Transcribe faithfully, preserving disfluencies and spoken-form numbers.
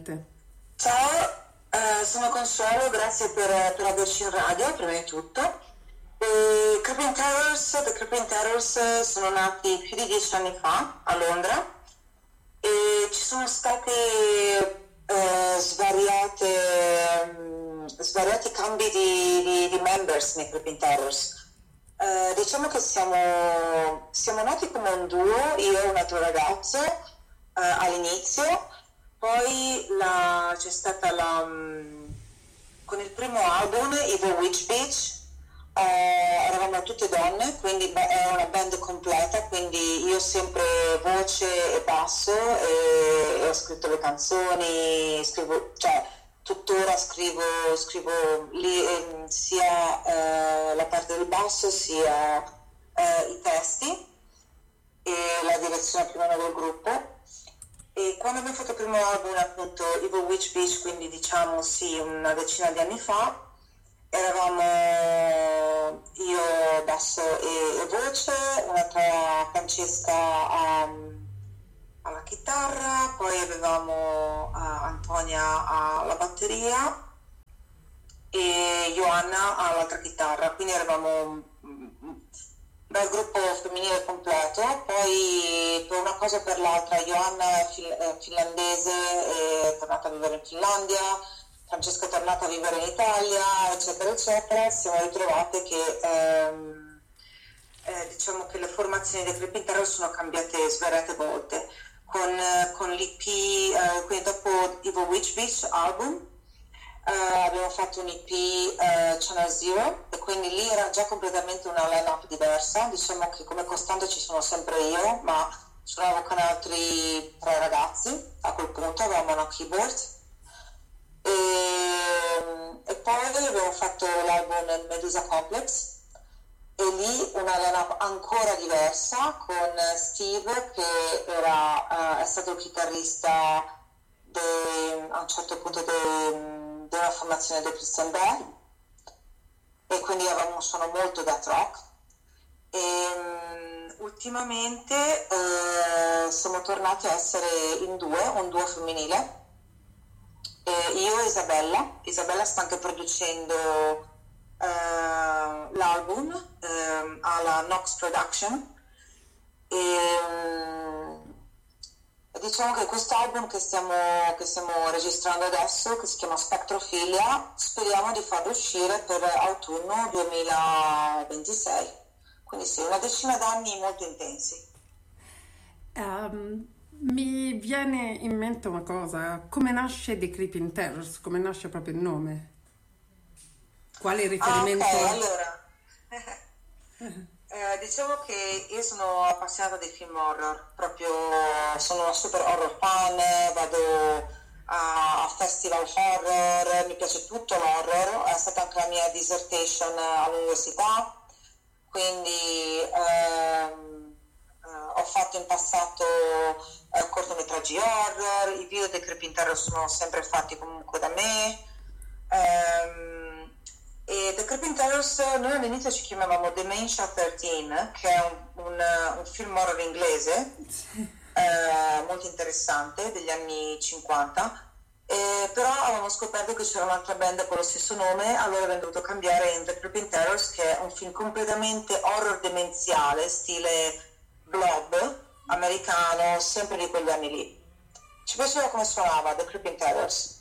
presente. Ciao, eh, sono Consuelo, grazie per, per averci in radio, prima di tutto. E Creeping Terrors, The Creeping Terrors sono nati più di dieci anni fa a Londra e ci sono state eh, svariate, mh, svariati cambi di, di, di members nei Creeping Terrors. Eh, diciamo che siamo, siamo nati come un duo, io e un altro ragazzo eh, all'inizio, poi la, c'è stata la, mh, con il primo album, Evil Witch Beach, eh, eravamo tutte donne, quindi beh, era una band completa, quindi io sempre voce e basso e, e ho scritto le canzoni, scrivo, cioè tuttora scrivo, scrivo lì, eh, sia eh, la parte del basso sia eh, i testi e la direzione più o meno del gruppo. E quando abbiamo fatto il primo album, appunto Evil Witch Beach, quindi diciamo sì, una decina di anni fa, eravamo io basso e, e voce, un'altra Francesca um, alla chitarra, poi avevamo uh, Antonia alla batteria e Joanna all'altra chitarra, quindi eravamo un bel gruppo femminile completo. Poi per una cosa o per l'altra Joanna è, fil- è finlandese, è tornata a vivere in Finlandia, Francesca è tornata a vivere in Italia, eccetera eccetera. Siamo ritrovate che ehm, eh, diciamo che le formazioni dei Creeping Terrors sono cambiate svariate volte. Con, con l'E P, eh, quindi dopo Evil Witch Beach album, eh, abbiamo fatto un E P eh, Channel Zero e quindi lì era già completamente una line-up diversa. Diciamo che come costante ci sono sempre io, ma suonavo con altri tre ragazzi, a quel punto avevamo una keyboard. E, e poi abbiamo fatto l'album Medusa Complex, e lì una line-up ancora diversa con Steve che era, uh, è stato il chitarrista de, a un certo punto di una formazione del Christian Bale e quindi avevamo un suono molto death rock. E um, ultimamente uh, siamo tornati a essere in due, un duo femminile, e io e Isabella. Isabella sta anche producendo Uh, l'album uh, alla Nox Production e um, diciamo che questo album che stiamo, che stiamo registrando adesso, che si chiama Spectrophilia, speriamo di farlo uscire per autunno duemilaventisei, quindi sì, una decina d'anni molto intensi. Um, mi viene in mente una cosa: come nasce The Creeping Terrors? Come nasce proprio il nome? Quale riferimento? Ah, ok, allora eh, diciamo che io sono appassionata dei film horror, proprio sono una super horror fan, vado a, a festival horror, mi piace tutto l'horror, è stata anche la mia dissertation all'università, quindi ehm, eh, ho fatto in passato eh, cortometraggi horror, i video dei Creeping Terror sono sempre fatti comunque da me. ehm, E The Creeping Terrors, noi all'inizio ci chiamavamo Dementia tredici, che è un, un, un film horror inglese eh, molto interessante degli anni cinquanta, eh, però avevamo scoperto che c'era un'altra band con lo stesso nome, allora abbiamo dovuto cambiare in The Creeping Terrors, che è un film completamente horror demenziale, stile Blob americano, sempre di quegli anni lì. Ci piaceva come suonava The Creeping Terrors.